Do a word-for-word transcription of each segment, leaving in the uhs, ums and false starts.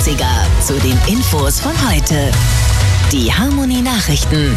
neunziger zu den Infos von heute. Die Harmony Nachrichten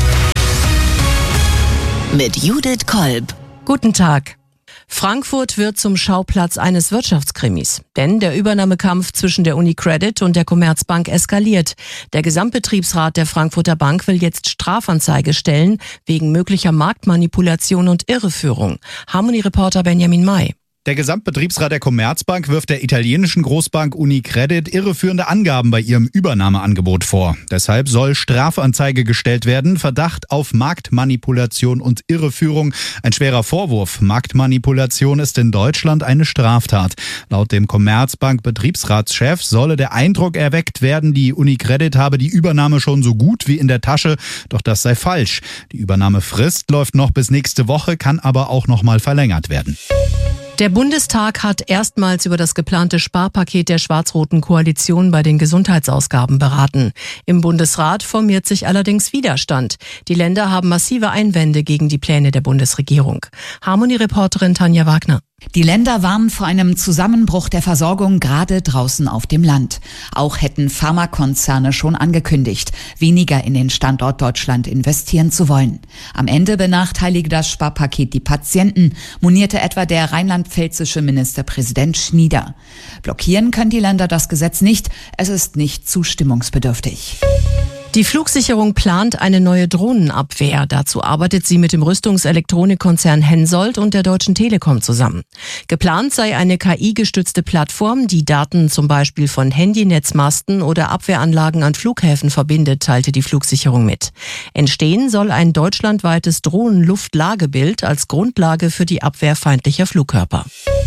mit Judith Kolb. Guten Tag. Frankfurt wird zum Schauplatz eines Wirtschaftskrimis, denn der Übernahmekampf zwischen der UniCredit und der Commerzbank eskaliert. Der Gesamtbetriebsrat der Frankfurter Bank will jetzt Strafanzeige stellen wegen möglicher Marktmanipulation und Irreführung. Harmony-Reporter Benjamin May. Der Gesamtbetriebsrat der Commerzbank wirft der italienischen Großbank UniCredit irreführende Angaben bei ihrem Übernahmeangebot vor. Deshalb soll Strafanzeige gestellt werden, Verdacht auf Marktmanipulation und Irreführung. Ein schwerer Vorwurf. Marktmanipulation ist in Deutschland eine Straftat. Laut dem Commerzbank-Betriebsratschef solle der Eindruck erweckt werden, die UniCredit habe die Übernahme schon so gut wie in der Tasche. Doch das sei falsch. Die Übernahmefrist läuft noch bis nächste Woche, kann aber auch noch mal verlängert werden. Der Bundestag hat erstmals über das geplante Sparpaket der schwarz-roten Koalition bei den Gesundheitsausgaben beraten. Im Bundesrat formiert sich allerdings Widerstand. Die Länder haben massive Einwände gegen die Pläne der Bundesregierung. Harmony-Reporterin Tanja Wagner. Die Länder warnen vor einem Zusammenbruch der Versorgung gerade draußen auf dem Land. Auch hätten Pharmakonzerne schon angekündigt, weniger in den Standort Deutschland investieren zu wollen. Am Ende benachteilige das Sparpaket die Patienten, monierte etwa der rheinland-pfälzische Ministerpräsident Schnieder. Blockieren können die Länder das Gesetz nicht, es ist nicht zustimmungsbedürftig. Die Flugsicherung plant eine neue Drohnenabwehr. Dazu arbeitet sie mit dem Rüstungselektronikkonzern Hensoldt und der Deutschen Telekom zusammen. Geplant sei eine K I-gestützte Plattform, die Daten zum Beispiel von Handynetzmasten oder Abwehranlagen an Flughäfen verbindet, teilte die Flugsicherung mit. Entstehen soll ein deutschlandweites Drohnenluftlagebild als Grundlage für die Abwehr feindlicher Flugkörper.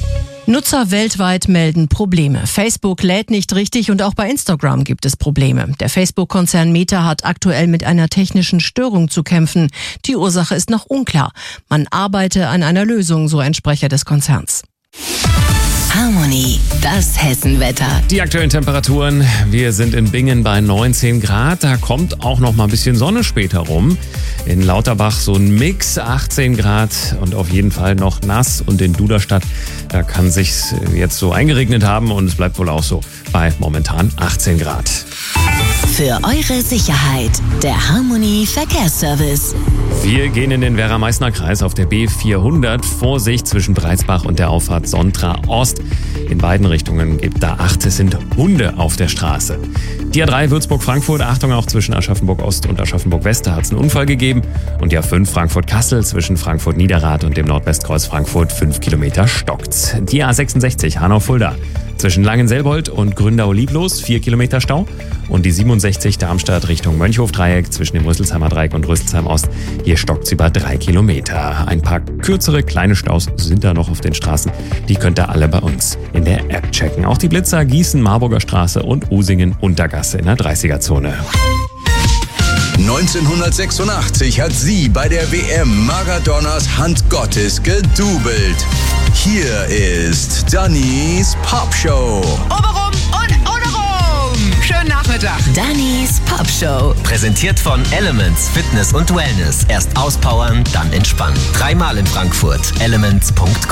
Nutzer weltweit melden Probleme. Facebook lädt nicht richtig und auch bei Instagram gibt es Probleme. Der Facebook-Konzern Meta hat aktuell mit einer technischen Störung zu kämpfen. Die Ursache ist noch unklar. Man arbeite an einer Lösung, so ein Sprecher des Konzerns. Harmony, das Hessenwetter. Die aktuellen Temperaturen, wir sind in Bingen bei neunzehn Grad, da kommt auch noch mal ein bisschen Sonne später rum. In Lauterbach so ein Mix, achtzehn Grad und auf jeden Fall noch nass. Und in Duderstadt, da kann sich's jetzt so eingeregnet haben und es bleibt wohl auch so bei momentan achtzehn Grad. Für eure Sicherheit, der Harmony Verkehrsservice. Wir gehen in den Werra-Meißner-Kreis auf der B vierhundert. Vorsicht zwischen Breitsbach und der Auffahrt Sontra Ost. In beiden Richtungen gibt da Acht, es sind Hunde auf der Straße. Die A drei Würzburg-Frankfurt, Achtung, auch zwischen Aschaffenburg-Ost und Aschaffenburg-West, da hat es einen Unfall gegeben. Und die A fünf Frankfurt-Kassel zwischen Frankfurt-Niederrad und dem Nordwestkreuz Frankfurt, fünf Kilometer stockt's. Die A sechsundsechzig Hanau-Fulda. Zwischen Langenselbold und Gründau-Lieblos vier Kilometer Stau. Und die siebenundsechzig Darmstadt Richtung Mönchhof-Dreieck zwischen dem Rüsselsheimer Dreieck und Rüsselsheim-Ost. Hier stockt's über drei Kilometer. Ein paar kürzere kleine Staus sind da noch auf den Straßen. Die könnt ihr alle bei uns in der App checken. Auch die Blitzer Gießen, Marburger Straße und Usingen-Untergasse in der dreißiger-Zone. neunzehnhundertsechsundachtzig hat sie bei der W M Maradonas Hand Gottes gedoubelt. Hier ist Dannys Popshow. Oberum und oberum. Schönen Nachmittag. Dannys Popshow. Präsentiert von Elements Fitness und Wellness. Erst auspowern, dann entspannen. Dreimal in Frankfurt. elements punkt com